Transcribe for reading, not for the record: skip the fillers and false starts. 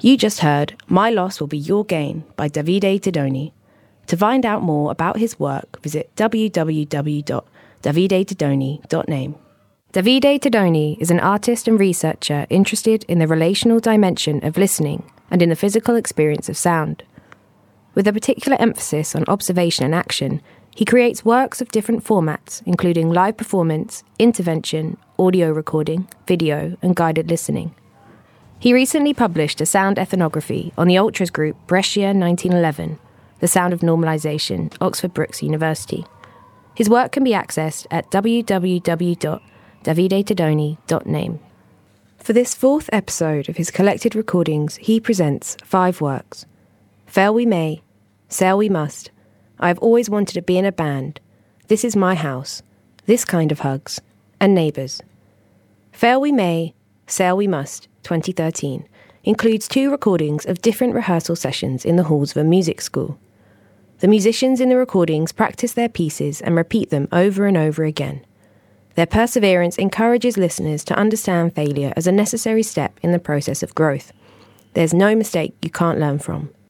You just heard My Loss Will Be Your Gain by Davide Tedoni. To find out more about his work, visit www.davidetedoni.name. Davide Tedoni is an artist and researcher interested in the relational dimension of listening and in the physical experience of sound. With a particular emphasis on observation and action, he creates works of different formats, including live performance, intervention, audio recording, video, and guided listening. He recently published a sound ethnography on the ultras group Brescia 1911, The Sound of Normalization, Oxford Brookes University. His work can be accessed at www.davidetedoni.name. For this fourth episode of his collected recordings, he presents 5 works. Fail We May, Sail We Must, I Have Always Wanted to Be in a Band, This Is My House, This Kind of Hugs, and Neighbours. Fail We May, Sail We Must, 2013, includes 2 recordings of different rehearsal sessions in the halls of a music school. The musicians in the recordings practice their pieces and repeat them over and over again. Their perseverance encourages listeners to understand failure as a necessary step in the process of growth. There's no mistake you can't learn from.